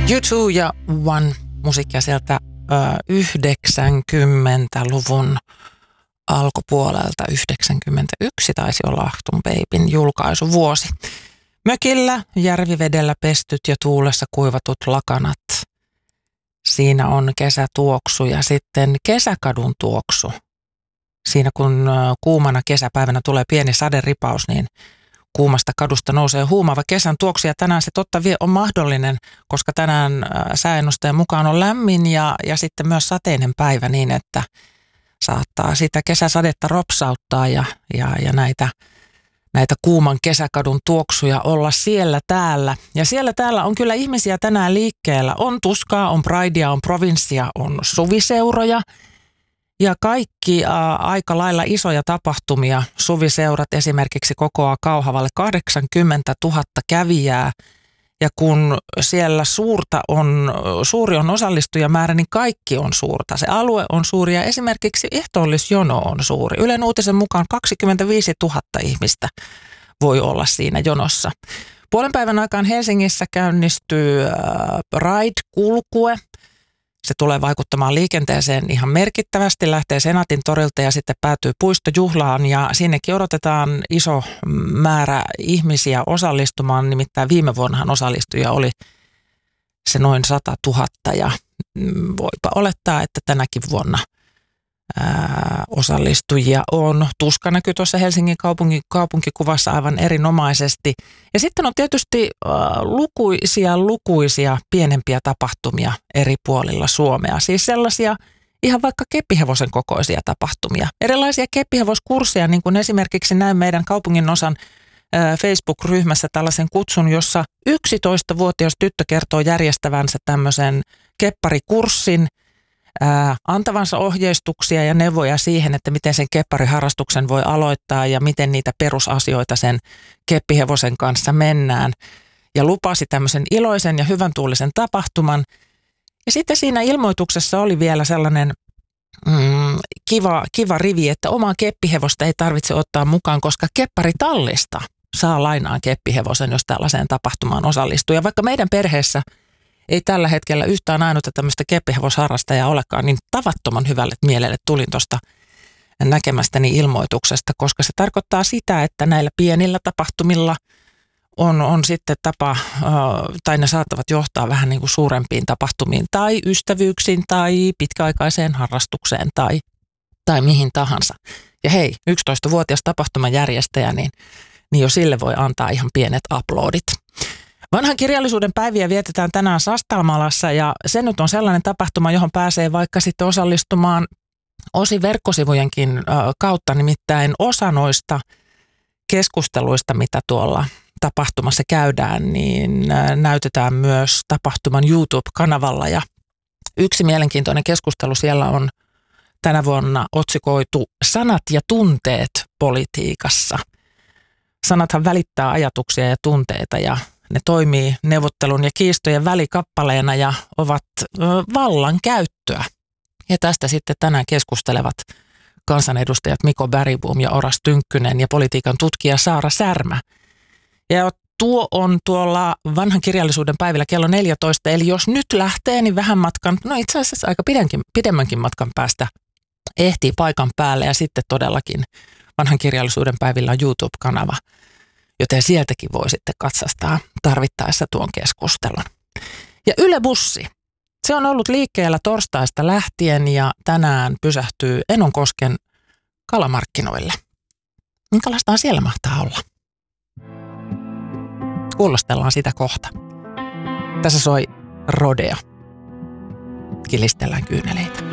U2 ja One musiikkia sieltä 90-luvun alkupuolelta. 91 taisi olla Achtung Babyn julkaisuvuosi. Mökillä järvivedellä pestyt ja tuulessa kuivatut lakanat. Siinä on kesätuoksu ja sitten kesäkadun tuoksu. Siinä kun kuumana kesäpäivänä tulee pieni saderipaus, niin kuumasta kadusta nousee huumaava kesän tuoksu. Ja tänään se totta vie on mahdollinen, koska tänään sääennustajan mukaan on lämmin ja sitten myös sateinen päivä niin, että saattaa sitä kesäsadetta ropsauttaa ja näitä kuuman kesäkadun tuoksuja olla siellä täällä. Ja siellä täällä on kyllä ihmisiä tänään liikkeellä. On tuskaa, on pridea, on provinssia, on suviseuroja ja kaikki aika lailla isoja tapahtumia. Suviseurat esimerkiksi kokoaa Kauhavalle 80 000 kävijää. Ja kun siellä suuri on osallistujamäärä, niin kaikki on suurta. Se alue on suuri ja esimerkiksi ehtoollisjono on suuri. Ylen uutisen mukaan 25 000 ihmistä voi olla siinä jonossa. Puolen päivän aikaan Helsingissä käynnistyy Ride-kulkue. Se tulee vaikuttamaan liikenteeseen ihan merkittävästi, lähtee Senaatin torilta ja sitten päätyy Puistojuhlaan ja sinnekin odotetaan iso määrä ihmisiä osallistumaan, nimittäin viime vuonnahan osallistujia oli se noin 100 000 ja voipa olettaa, että tänäkin vuonna osallistujia on. Tuska näkyy tuossa Helsingin kaupunkikuvassa aivan erinomaisesti. Ja sitten on tietysti lukuisia pienempiä tapahtumia eri puolilla Suomea. Siis sellaisia ihan vaikka keppihevosen kokoisia tapahtumia. Erilaisia keppihevoskursseja, niin kuin esimerkiksi näin meidän kaupungin osan Facebook-ryhmässä tällaisen kutsun, jossa 11-vuotias tyttö kertoo järjestävänsä tämmöisen kepparikurssin, antavansa ohjeistuksia ja neuvoja siihen, että miten sen keppariharrastuksen voi aloittaa ja miten niitä perusasioita sen keppihevosen kanssa mennään. Ja lupasi tämmöisen iloisen ja hyvän tuulisen tapahtuman. Ja sitten siinä ilmoituksessa oli vielä sellainen kiva rivi, että omaa keppihevosta ei tarvitse ottaa mukaan, koska kepparitallista saa lainaan keppihevosen, jos tällaiseen tapahtumaan osallistuu. Ja vaikka meidän perheessä ei tällä hetkellä yhtään ainutta tämmöistä keppihevosharrastajaa olekaan, niin tavattoman hyvälle mielelle tulin tuosta näkemästäni ilmoituksesta, koska se tarkoittaa sitä, että näillä pienillä tapahtumilla on sitten tapa, tai ne saattavat johtaa vähän niin kuin suurempiin tapahtumiin tai ystävyyksiin tai pitkäaikaiseen harrastukseen tai mihin tahansa. Ja hei, 11-vuotias tapahtumajärjestäjä, niin jo sille voi antaa ihan pienet aplodit. Vanhan kirjallisuuden päiviä vietetään tänään Sastalmalassa ja se nyt on sellainen tapahtuma, johon pääsee vaikka sitten osallistumaan osin verkkosivujenkin kautta, nimittäin osa noista keskusteluista, mitä tuolla tapahtumassa käydään, niin näytetään myös tapahtuman YouTube-kanavalla ja yksi mielenkiintoinen keskustelu siellä on tänä vuonna otsikoitu Sanat ja tunteet politiikassa. Sanathan välittää ajatuksia ja tunteita ja ne toimii neuvottelun ja kiistojen välikappaleena ja ovat vallan käyttöä. Ja tästä sitten tänään keskustelevat kansanedustajat Miko Bergbom ja Oras Tynkkynen ja politiikan tutkija Saara Särmä. Ja tuo on tuolla vanhan kirjallisuuden päivillä kello 14, eli jos nyt lähtee, niin vähän matkan, no itse asiassa aika pidemmänkin matkan päästä ehtii paikan päälle ja sitten todellakin vanhan kirjallisuuden päivillä on YouTube-kanava, joten sieltäkin voi sitten katsastaa tarvittaessa tuon keskustelun. Ja Yle Bussi, se on ollut liikkeellä torstaista lähtien ja tänään pysähtyy Enonkosken kalamarkkinoille. Minkälaista siellä mahtaa olla? Kuulostellaan sitä kohta. Tässä soi Rodeo. Kilistellään kyyneleitä.